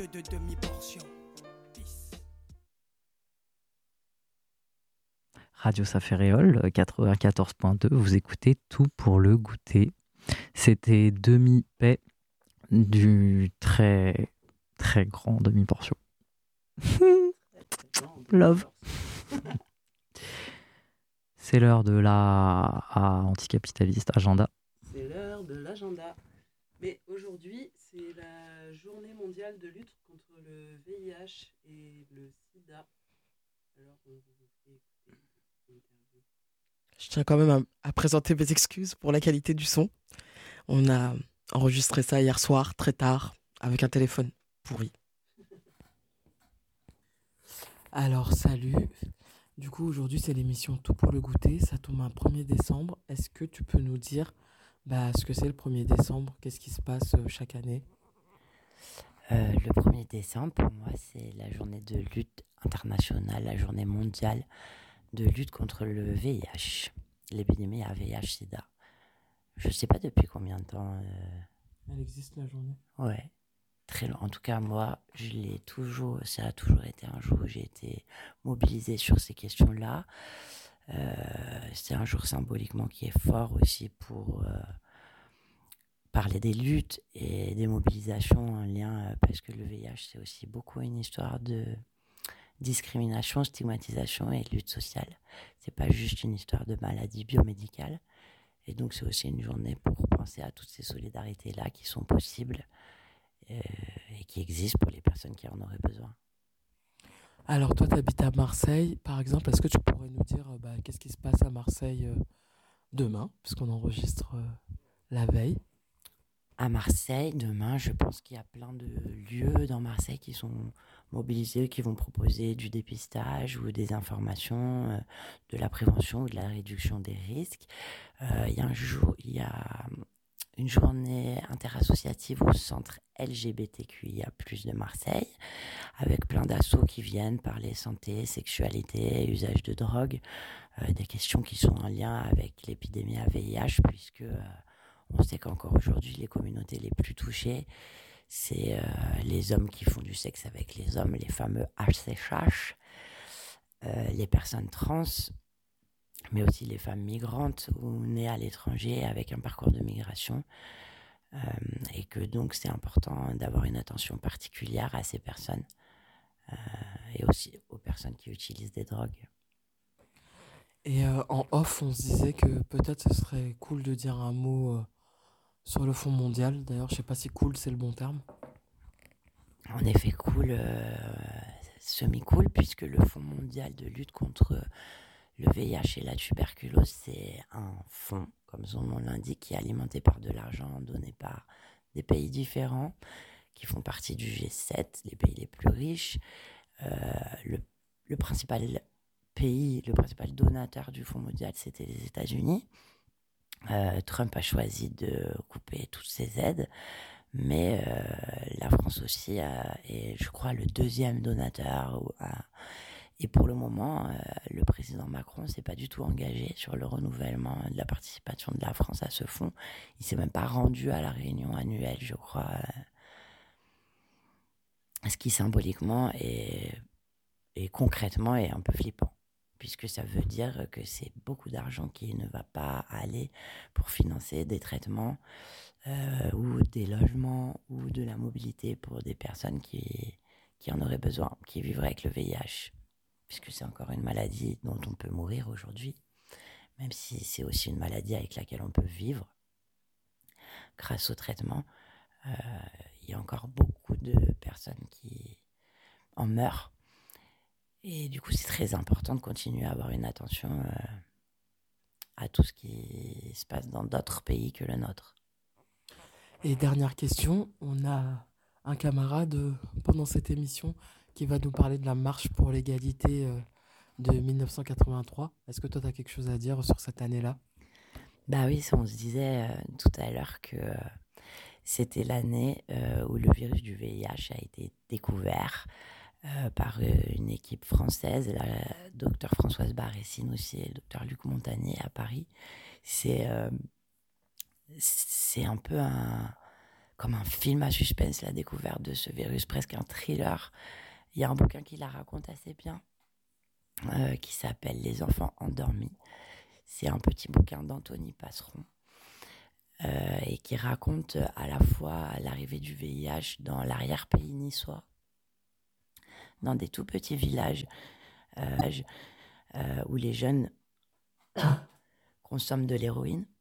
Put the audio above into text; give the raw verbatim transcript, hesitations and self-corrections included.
de demi-portion. Radio Saféréole quatre-vingt-quatorze point deux, vous écoutez Tout pour le goûter. C'était demi-paix du très très grand demi-portion. Love. C'est l'heure de la à anticapitaliste agenda. C'est l'heure de l'agenda. Mais aujourd'hui, c'est la journée mondiale de lutte contre le V I H et le sida. Alors, on vous fait écouter l'interview. Je tiens quand même à, à présenter mes excuses pour la qualité du son. On a enregistré ça hier soir, très tard, avec un téléphone pourri. Alors, salut. Du coup, aujourd'hui, c'est l'émission Tout pour le goûter. Ça tombe un premier décembre. Est-ce que tu peux nous dire bah, ce que c'est le premier décembre? Qu'est-ce qui se passe euh, chaque année? Euh, le premier décembre, pour moi, c'est la journée de lutte internationale, la journée mondiale de lutte contre le V I H, l'épidémie à V I H sida. Je ne sais pas depuis combien de temps. Euh... Elle existe, la journée? Ouais, très long. En tout cas, moi, je l'ai toujours, ça a toujours été un jour où j'ai été mobilisée sur ces questions-là. Euh, c'est un jour symboliquement qui est fort aussi pour euh, parler des luttes et des mobilisations en lien, euh, parce que le V I H, c'est aussi beaucoup une histoire de discrimination, stigmatisation et lutte sociale. C'est pas juste une histoire de maladie biomédicale. Et donc, c'est aussi une journée pour penser à toutes ces solidarités-là qui sont possibles euh, et qui existent pour les personnes qui en auraient besoin. Alors, toi, tu habites à Marseille, par exemple. Est-ce que tu pourrais nous dire euh, bah, qu'est-ce qui se passe à Marseille euh, demain, puisqu'on enregistre euh, la veille? À Marseille, demain, je pense qu'il y a plein de lieux dans Marseille qui sont mobilisés, qui vont proposer du dépistage ou des informations, euh, de la prévention ou de la réduction des risques. Euh, il y a un jour, il y a une journée interassociative au centre L G B T Q I A plus, de Marseille, avec plein d'assauts qui viennent parler santé, sexualité, usage de drogue, euh, des questions qui sont en lien avec l'épidémie à V I H, puisque euh, on sait qu'encore aujourd'hui, les communautés les plus touchées, c'est euh, les hommes qui font du sexe avec les hommes, les fameux H C H, euh, les personnes trans, mais aussi les femmes migrantes ou nées à l'étranger avec un parcours de migration. Euh, et que donc, c'est important d'avoir une attention particulière à ces personnes euh, et aussi aux personnes qui utilisent des drogues. Et euh, en off, on se disait que peut-être ce serait cool de dire un mot euh, sur le Fonds mondial. D'ailleurs, je sais pas si cool c'est le bon terme. En effet, cool, euh, semi-cool, puisque le Fonds mondial de lutte contre le V I H et la tuberculose, c'est un fonds, comme son nom l'indique, qui est alimenté par de l'argent donné par des pays différents, qui font partie du G sept, les pays les plus riches. Euh, le, le principal pays, le principal donateur du Fonds mondial, c'était les États-Unis. Euh, Trump a choisi de couper toutes ces aides, mais euh, la France aussi a, est, je crois, le deuxième donateur. Ou, a, et pour le moment, euh, le président Macron ne s'est pas du tout engagé sur le renouvellement de la participation de la France à ce fonds. Il ne s'est même pas rendu à la réunion annuelle, je crois, euh, ce qui symboliquement et, et concrètement est un peu flippant, puisque ça veut dire que c'est beaucoup d'argent qui ne va pas aller pour financer des traitements euh, ou des logements ou de la mobilité pour des personnes qui, qui en auraient besoin, qui vivraient avec le V I H, puisque c'est encore une maladie dont on peut mourir aujourd'hui, même si c'est aussi une maladie avec laquelle on peut vivre grâce au traitement. Euh, il y a encore beaucoup de personnes qui en meurent. Et du coup, c'est très important de continuer à avoir une attention euh, à tout ce qui se passe dans d'autres pays que le nôtre. Et dernière question, on a un camarade euh, pendant cette émission qui va nous parler de la marche pour l'égalité euh, de dix-neuf cent quatre-vingt-trois. Est-ce que toi, tu as quelque chose à dire sur cette année-là? Bah oui, on se disait euh, tout à l'heure que euh, c'était l'année euh, où le virus du V I H a été découvert euh, par euh, une équipe française, la docteure Françoise Barré-Sine aussi et le docteur Luc Montagnier à Paris. C'est, euh, c'est un peu un... comme un film à suspense, la découverte de ce virus, presque un thriller. Il y a un bouquin qui la raconte assez bien, euh, qui s'appelle Les enfants endormis. C'est un petit bouquin d'Anthony Passeron euh, et qui raconte à la fois l'arrivée du V I H dans l'arrière-pays niçois, dans des tout petits villages euh, euh, où les jeunes consomment de l'héroïne